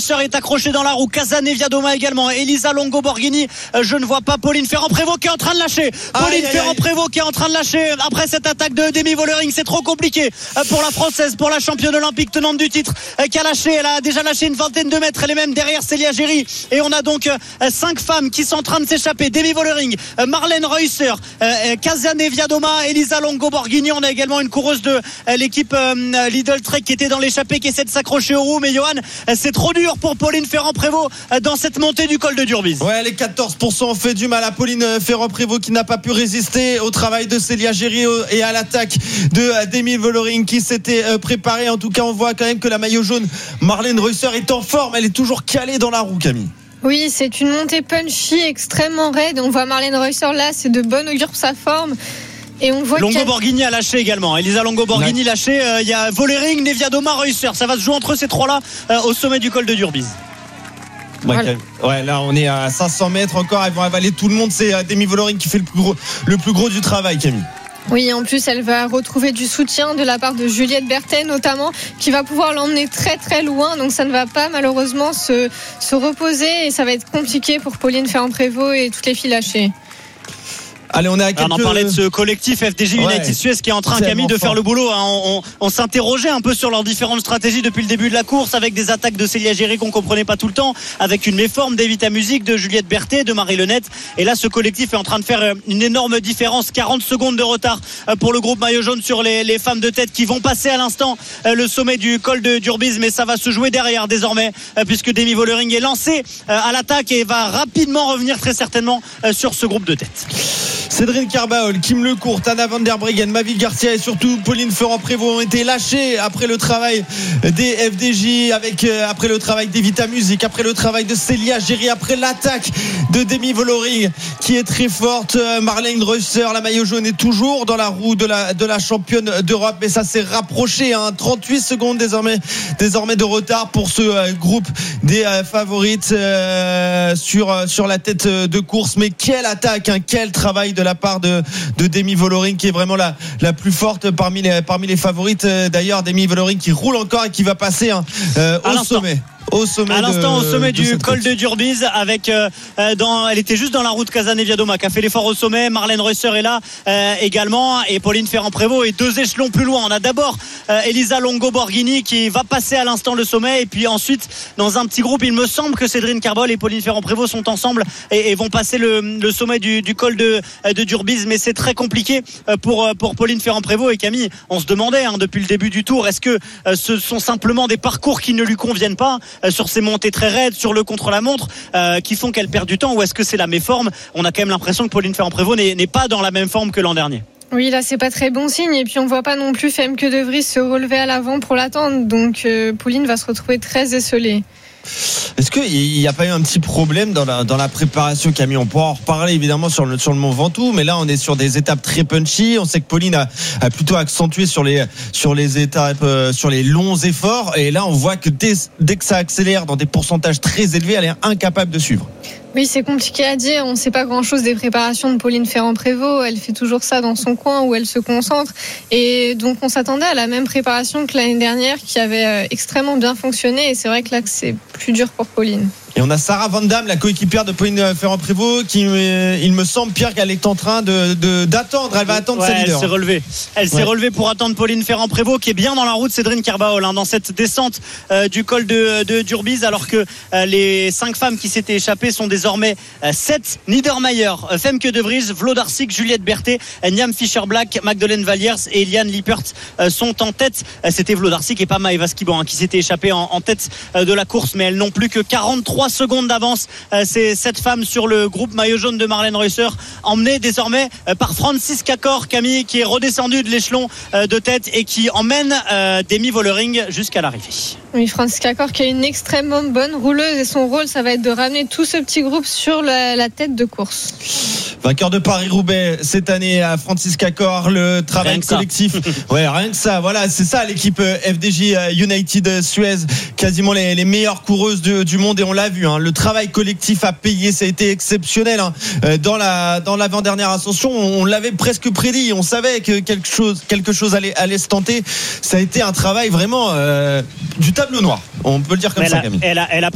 Reusser est accrochée dans la roue. Casanevia Doma également. Elisa Longo Borghini, je ne vois pas Pauline Ferrand-Prévôt qui est en train de lâcher. Pauline Ferrand-Prévôt qui est en train de lâcher après cette attaque de Demi Vollering. C'est trop compliqué pour la Française, pour la championne olympique tenante du titre, qui a lâché. Elle a déjà lâché une vingtaine de mètres. Elle est même derrière Célia Géry. Et on a donc 5 femmes qui sont en train de s'échapper. Demi Vollering, Marlène Reusser, Casanevia Doma, Elisa Longo Borghini. On a également une coureuse de l'équipe Lidl Trek qui était dans l'échappée, qui essaie de s'accrocher au roue. Mais Johan, c'est trop dur pour Pauline Ferrand-Prévôt dans cette montée du col de Durbise. Ouais, les 14% ont fait du mal à Pauline Ferrand-Prévôt qui n'a pas pu résister au travail de Célia Géry et à l'attaque de Demi Vollering qui s'était préparée. En tout cas, on voit quand même que la maillot jaune Marlène Reusser est en forme. Elle est toujours calée dans la roue, Camille. Oui, c'est une montée punchy extrêmement raide. On voit Marlène Reusser là, c'est de bon augure pour sa forme. Et on voit Longo Borghini a lâché également. Elisa Longo Borghini lâché. Il y a Vollering, Nevia Doma, Reusser. Ça va se jouer entre ces trois-là au sommet du col de Durbise. Ouais, là on est à 500 mètres encore. Elles vont avaler tout le monde. C'est Demi Vollering qui fait le plus gros du travail, Camille. Oui, en plus elle va retrouver du soutien de la part de Juliette Berthet notamment, qui va pouvoir l'emmener très très loin. Donc ça ne va pas malheureusement se reposer et ça va être compliqué pour Pauline Ferrand-Prévôt et toutes les filles lâchées. Allez, on en parlait de ce collectif FDJ United Suez qui est en train, Camille, de faire le boulot. On s'interrogeait un peu sur leurs différentes stratégies depuis le début de la course, avec des attaques de Célia Géry qu'on comprenait pas tout le temps, avec une méforme d'Evita Music, de Juliette Berthet, de Marie Lenette. Et là, ce collectif est en train de faire une énorme différence. 40 secondes de retard pour le groupe maillot jaune sur les femmes de tête qui vont passer à l'instant le sommet du col de Durbise. Mais ça va se jouer derrière désormais, puisque Demi Vollering est lancé à l'attaque et va rapidement revenir très certainement sur ce groupe de tête. Cédric Carbaol, Kim Lecourt, Anna van der Breggen, Mavi Garcia et surtout Pauline Ferrand-Prévôt ont été lâchés après le travail des FDJ, après le travail d'Evita Music, après le travail de Célia Géry, après l'attaque de Demi Vollering qui est très forte. Marlène Reusser, la maillot jaune, est toujours dans la roue de la championne d'Europe, mais ça s'est rapproché, 38 secondes désormais de retard pour ce groupe des favorites sur la tête de course. Mais quelle attaque, quel travail de la part de Demi Vollering qui est vraiment la plus forte parmi les favorites. D'ailleurs, Demi Vollering qui roule encore et qui va passer au sommet. Au sommet du col de Durbise avec elle était juste dans la route Casanevia Doma qui a fait l'effort au sommet. Marlène Reusser est là également et Pauline Ferrand-Prévôt est 2 échelons plus loin. On a d'abord Elisa Longo Borghini qui va passer à l'instant le sommet et puis ensuite dans un petit groupe il me semble que Cédric Carbaol et Pauline Ferrand-Prévôt sont ensemble et vont passer le sommet du col de Durbise, mais c'est très compliqué pour Pauline Ferrand-Prévôt. Et Camille, on se demandait depuis le début du tour, est-ce que ce sont simplement des parcours qui ne lui conviennent pas sur ces montées très raides, sur le contre-la-montre, qui font qu'elle perd du temps, ou est-ce que c'est la méforme? On a quand même l'impression que Pauline Ferrand-Prévôt n'est pas dans la même forme que l'an dernier. Oui, là c'est pas très bon signe, et puis on voit pas non plus Femke De Vries se relever à l'avant pour l'attendre, donc Pauline va se retrouver très esselée. Est-ce qu'il n'y a pas eu un petit problème dans la préparation, Camille? On pourra en reparler évidemment sur le Mont Ventoux, mais là on est sur des étapes très punchy. On sait que Pauline a plutôt accentué sur les étapes, sur les longs efforts, et là on voit que dès que ça accélère dans des pourcentages très élevés, elle est incapable de suivre. Oui, c'est compliqué à dire. On ne sait pas grand-chose des préparations de Pauline Ferrand-Prévôt. Elle fait toujours ça dans son coin où elle se concentre. Et donc, on s'attendait à la même préparation que l'année dernière qui avait extrêmement bien fonctionné. Et c'est vrai que là, c'est plus dur pour Pauline. Et on a Sarah Van Damme, la coéquipière de Pauline Ferrand-Prévôt, qui, il me semble, Pierre, qu'elle est en train d'attendre. Elle va attendre sa leader. Elle s'est relevée pour attendre Pauline Ferrand-Prévôt, qui est bien dans la route Cédric Carbaol, dans cette descente du col de Durbise, alors que les 5 femmes qui s'étaient échappées sont désormais 7. Niedermayer, Femke De Vries, Vlodarczyk, Juliette Berthet, Niam Fischer-Black, Magdalene Valliers et Eliane Lippert sont en tête. C'était Vlodarczyk et pas Maëva Skiban qui s'étaient échappées en tête de la course, mais elles n'ont plus que 43 secondes d'avance. Ces 7 femmes sur le groupe maillot jaune de Marlène Reusser, emmenées désormais par Franziska Kor, Camille, qui est redescendue de l'échelon de tête et qui emmène Demi Vollering jusqu'à l'arrivée. Oui, Franziska Kor qui a une extrêmement bonne rouleuse, et son rôle ça va être de ramener tout ce petit groupe sur la tête de course. Vainqueur de Paris-Roubaix cette année à Franziska Kor, le travail collectif. Ouais, rien que ça. Voilà, c'est ça l'équipe FDJ United Suez, quasiment les meilleures coureuses du monde, et on l'a vu. Le travail collectif a payé, ça a été exceptionnel. Dans l'avant-dernière ascension, on l'avait presque prédit. On savait que quelque chose allait se tenter. Ça a été un travail vraiment du tableau noir. On peut le dire comme ça, Camille. Elle a